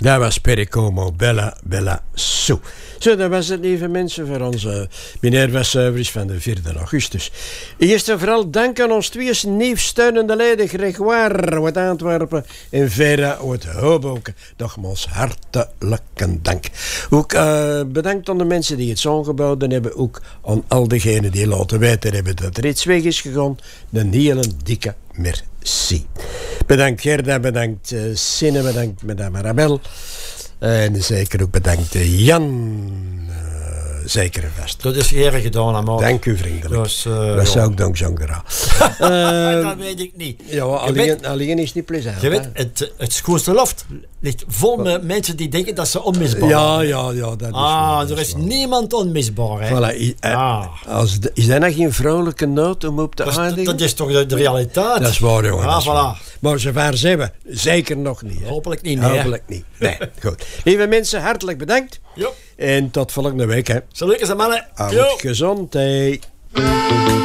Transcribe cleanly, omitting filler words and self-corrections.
Dat was Pericomo, Bella, Bella, Su. Zo, dat was het, lieve mensen, voor onze Minerva-service van de 4e augustus. Eerst en vooral dank aan ons twee nieuwsteunende leden, Grégoire uit Antwerpen en Vera uit Hoboken. Nogmaals, hartelijke dank. Ook bedankt aan de mensen die het aangeboden hebben, ook aan al diegenen die laten weten hebben dat er iets weg is gegaan. Een hele dikke merci. Bedankt Gerda, bedankt Sinne, bedankt madame Rabel. En zeker ook bedankt Jan. Zeker en vast. Dat is erg gedaan, amor. Dank u vriendelijk. Dat zou ik dank Jean-Gras. Dat weet ik niet. Ja, alleen is niet plezant. Je weet, het schoonste loft ligt vol met mensen die denken dat ze onmisbaar zijn. Ja, dat is waar. Er is niemand onmisbaar. Hè? Voilà. Is dat nog geen vrouwelijke noot om op te eindigen? Dat is toch de realiteit? Dat is waar, jongen. Voilà. Maar zover zijn we zeker nog niet. Hè? Hopelijk niet. Hopelijk niet. Nee, goed. Lieve mensen, hartelijk bedankt. Jo. En tot volgende week. Hè. Zo leuk is het, mannen. Gezondheid.